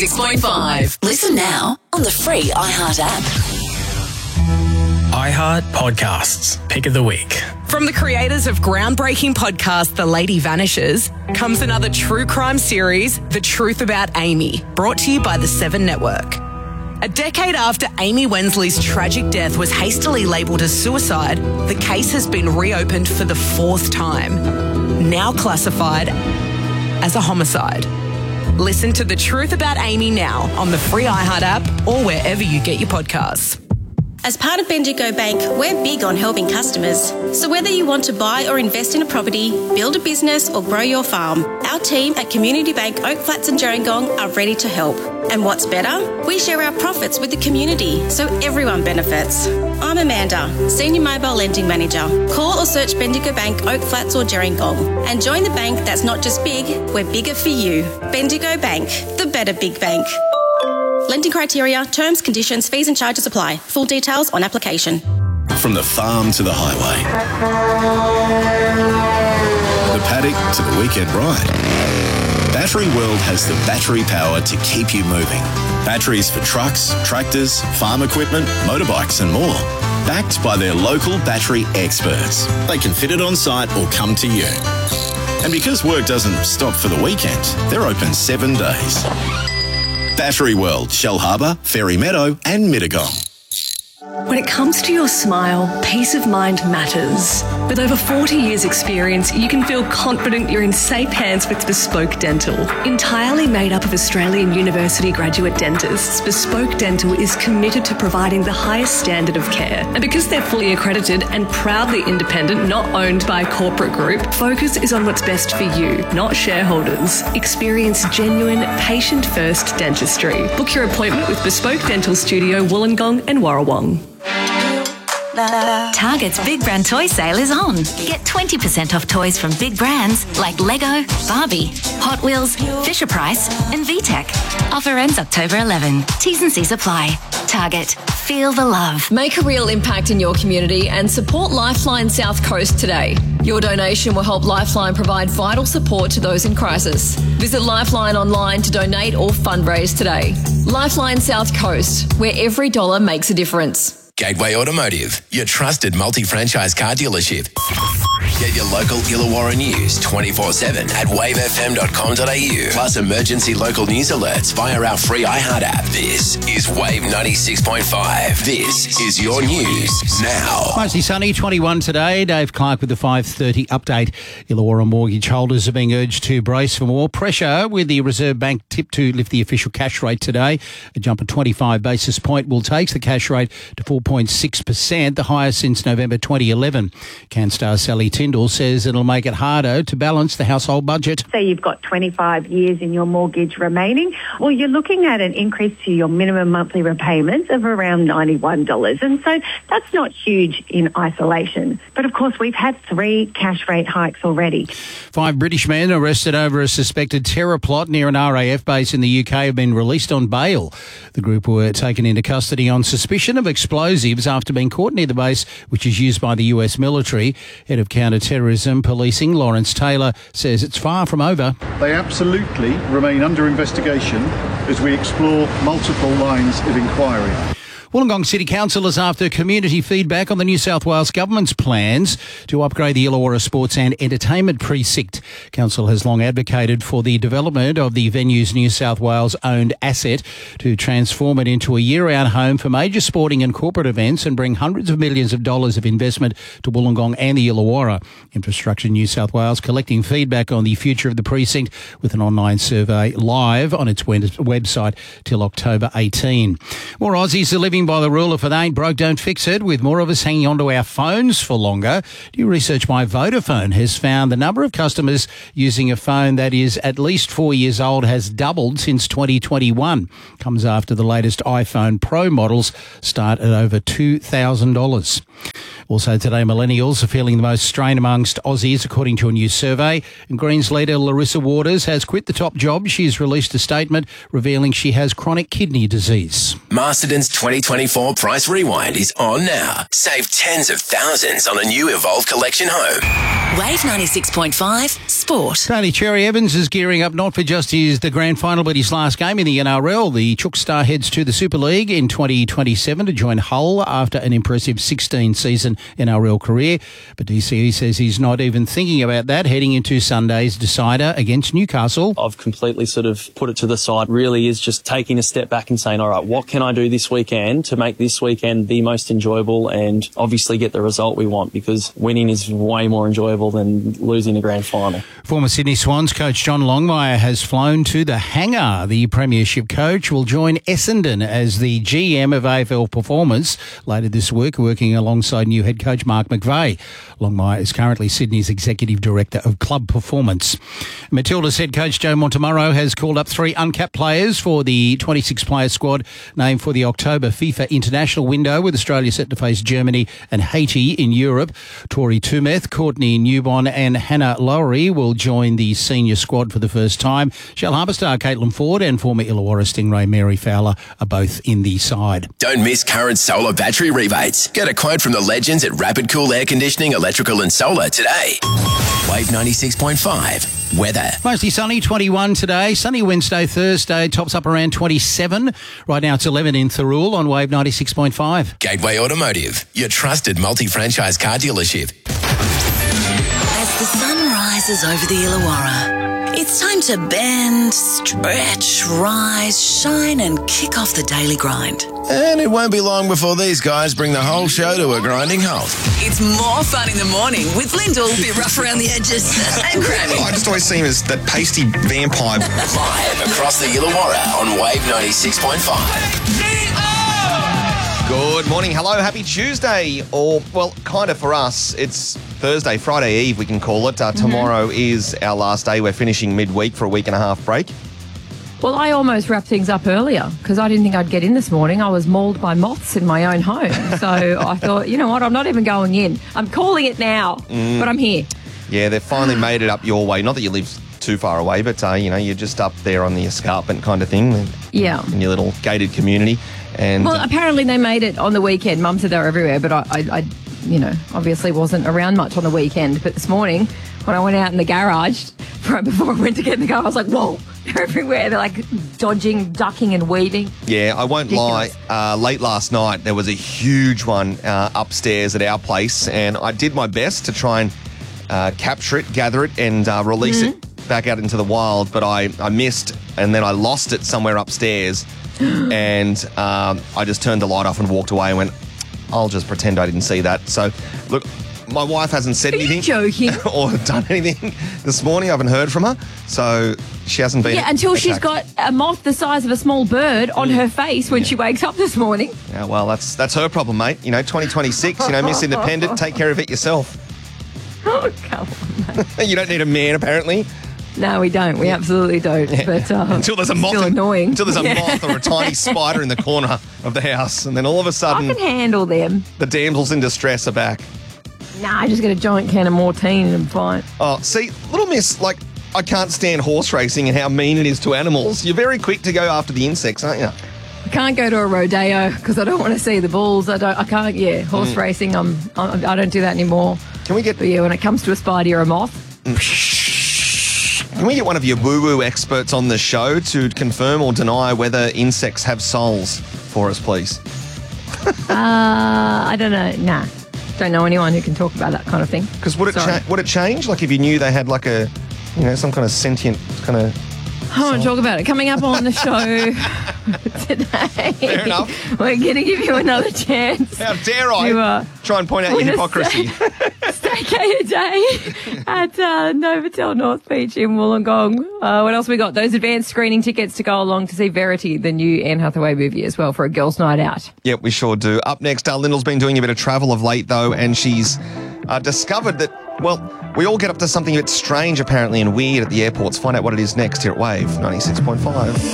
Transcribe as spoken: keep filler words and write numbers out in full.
six point five. Listen now on the free iHeart app. iHeart Podcasts, Pick of the Week. From the creators of groundbreaking podcast The Lady Vanishes comes another true crime series, The Truth About Amy, brought to you by the Seven Network. A decade after Amy Wensley's tragic death was hastily labelled as suicide, the case has been reopened for the fourth time, now classified as a homicide. Listen to The Truth About Amy now on the free iHeart app or wherever you get your podcasts. As part of Bendigo Bank, we're big on helping customers. So whether you want to buy or invest in a property, build a business or grow your farm, our team at Community Bank Oak Flats and Gerringong are ready to help. And what's better? We share our profits with the community, so everyone benefits. I'm Amanda, Senior Mobile Lending Manager. Call or search Bendigo Bank Oak Flats or Gerringong and join the bank that's not just big, we're bigger for you. Bendigo Bank, the better big bank. Lending criteria, terms, conditions, fees and charges apply. Full details on application. From the farm to the highway, the paddock to the weekend ride, Battery World has the battery power to keep you moving. Batteries for trucks, tractors, farm equipment, motorbikes and more. Backed by their local battery experts. They can fit it on site or come to you. And because work doesn't stop for the weekend, they're open seven days. Battery World, Shell Harbour, Fairy Meadow and Mittagong. When it comes to your smile, peace of mind matters. With over forty years experience, you can feel confident you're in safe hands with Bespoke Dental. Entirely made up of Australian university graduate dentists, Bespoke Dental is committed to providing the highest standard of care. And because they're fully accredited and proudly independent, not owned by a corporate group, focus is on what's best for you, not shareholders. Experience genuine, patient-first dentistry. Book your appointment with Bespoke Dental Studio, Wollongong and Warrawong. Target's Big Brand Toy Sale is on. Get twenty percent off toys from big brands like Lego, Barbie, Hot Wheels, Fisher-Price and V TEC. Offer ends October eleventh. T's and C's apply. Target. Feel the love. Make a real impact in your community and support Lifeline South Coast today. Your donation will help Lifeline provide vital support to those in crisis. Visit Lifeline online to donate or fundraise today. Lifeline South Coast, where every dollar makes a difference. Gateway Automotive, your trusted multi-franchise car dealership. Get your local Illawarra news twenty-four seven at wave f m dot com dot a u. Plus emergency local news alerts via our free iHeart app. This is Wave ninety-six point five. This is your news now. Mostly sunny, twenty-one today. Dave Clark with the five thirty update. Illawarra mortgage holders are being urged to brace for more pressure with the Reserve Bank tipped to lift the official cash rate today. A jump of twenty-five basis point will take the cash rate to four point six percent, the highest since November twenty eleven. CanStar Sally Tyndall says it'll make it harder to balance the household budget. Say you've got twenty-five years in your mortgage remaining, well, you're looking at an increase to your minimum monthly repayments of around ninety-one dollars. And so that's not huge in isolation. But of course, we've had three cash rate hikes already. Five British men arrested over a suspected terror plot near an R A F base in the U K have been released on bail. The group were taken into custody on suspicion of explosives after being caught near the base, which is used by the U S military. Head of Counter-Terrorism Policing, Lawrence Taylor, says it's far from over. They absolutely remain under investigation as we explore multiple lines of inquiry. Wollongong City Council is after community feedback on the New South Wales Government's plans to upgrade the Illawarra Sports and Entertainment Precinct. Council has long advocated for the development of the venue's New South Wales-owned asset to transform it into a year-round home for major sporting and corporate events and bring hundreds of millions of dollars of investment to Wollongong and the Illawarra. Infrastructure New South Wales collecting feedback on the future of the precinct with an online survey live on its website till October eighteenth. More Aussies are living by the rule, if it ain't broke, don't fix it, with more of us hanging onto our phones for longer. New research by Vodafone has found the number of customers using a phone that is at least four years old has doubled since twenty twenty-one. Comes after the latest iPhone Pro models start at over two thousand dollars. Also today, millennials are feeling the most strain amongst Aussies, according to a new survey. And Greens leader Larissa Waters has quit the top job. She's released a statement revealing she has chronic kidney disease. Masterton's twenty twenty-four Price Rewind is on now. Save tens of thousands on a new Evolve Collection home. Wave ninety-six point five Sport. Tony Cherry Evans is gearing up not for just his the grand final but his last game in the N R L. The Chook Star heads to the Super League in twenty twenty-seven to join Hull after an impressive sixteen season N R L career. But D C E says he's not even thinking about that heading into Sunday's decider against Newcastle. I've completely sort of put it to the side. Really is just taking a step back and saying, all right, what can I do this weekend to make this weekend the most enjoyable and obviously get the result we want, because winning is way more enjoyable than losing a grand final. Former Sydney Swans coach John Longmire has flown to the hangar. The premiership coach will join Essendon as the G M of A F L Performance later this week, working alongside new head coach Mark McVeigh. Longmire is currently Sydney's executive director of club performance. Matilda's head coach Joe Montemurro has called up three uncapped players for the twenty-six player squad named for the October FIFA international window, with Australia set to face Germany and Haiti in Europe. Tori Tumeth, Courtney Newbon and Hannah Lowry will join the senior squad for the first time. Shell Harbour star Caitlin Ford and former Illawarra Stingray Mary Fowler are both in the side. Don't miss current solar battery rebates. Get a quote from the legends at Rapid Cool Air Conditioning, Electrical and Solar today. Wave ninety-six point five. Weather. Mostly sunny, twenty-one today. Sunny Wednesday, Thursday, tops up around twenty-seven. Right now it's eleven in Thirroul on Wave ninety-six point five. Gateway Automotive, your trusted multi-franchise car dealership. As the sun rises over the Illawarra, it's time to bend, stretch, rise, shine and kick off the daily grind. And it won't be long before these guys bring the whole show to a grinding halt. It's more fun in the morning with Lyndall, a bit rough around the edges, and Grammy. I just always see him as that pasty vampire. Live across the Illawarra on Wave ninety-six point five. Good morning, hello, happy Tuesday. Or, well, kind of for us, it's Thursday, Friday Eve, we can call it. Uh, Mm-hmm. Tomorrow is our last day. We're finishing midweek for a week and a half break. Well, I almost wrapped things up earlier because I didn't think I'd get in this morning. I was mauled by moths in my own home. So I thought, you know what, I'm not even going in. I'm calling it now, Mm. but I'm here. Yeah, they've finally made it up your way. Not that you live too far away, but, uh, you know, you're just up there on the escarpment kind of thing. Yeah. In your little gated community. And Well, apparently they made it on the weekend. Mum said they were everywhere, but I, I, I, you know, obviously wasn't around much on the weekend. But this morning, when I went out in the garage, right before I went to get in the car, I was like, whoa, they're everywhere. They're like dodging, ducking and weaving. Yeah, I won't Ridiculous. lie. Uh, late last night, there was a huge one uh, upstairs at our place, and I did my best to try and uh, capture it, gather it, and uh, release Mm-hmm. it back out into the wild, but I, I missed, and then I lost it somewhere upstairs, and um, I just turned the light off and walked away and went, I'll just pretend I didn't see that. So, look, my wife hasn't said Are anything. you joking? or done anything this morning. I haven't heard from her, so she hasn't been Yeah, until she's attacked. got a moth the size of a small bird on her face when she wakes up this morning. Yeah, well, that's that's her problem, mate. You know, twenty twenty-six, you know, Miss Independent, take care of it yourself. Oh, come on, mate. You don't need a man, apparently. No, we don't. We absolutely don't. But um, Until there's a moth, still in- annoying. until there's a Yeah. moth or a tiny spider in the corner of the house, and then all of a I sudden, can handle them. the damsels in distress are back. Nah, I just get a giant can of Mortine and I'm fine. Oh, see, little miss, like, I can't stand horse racing and how mean it is to animals. You're very quick to go after the insects, aren't you? I can't go to a rodeo because I don't want to see the bulls. I don't. I can't. Yeah, horse Mm. racing. I'm. I I don't do that anymore. Can we get? But yeah, when it comes to a spider or a moth, Can we get one of your woo-woo experts on the show to confirm or deny whether insects have souls for us, please? uh, I don't know. Nah, don't know anyone who can talk about that kind of thing. Because would it Sorry. cha- would it change? Like if you knew they had like a, you know, some kind of sentient kind of. I want to talk about it. Coming up on the show today. Fair enough. We're going to give you another chance. How dare I to, uh, try and point out your win a hypocrisy? Staycay a day at uh, Novotel North Beach in Wollongong. Uh, what else we got? Those advanced screening tickets to go along to see Verity, the new Anne Hathaway movie as well, for a girls' night out. Yep, we sure do. Up next, uh, Lyndall's been doing a bit of travel of late, though, and she's uh, discovered that, well, we all get up to something a bit strange, apparently, and weird at the airports. Find out what it is next here at Wave ninety-six point five.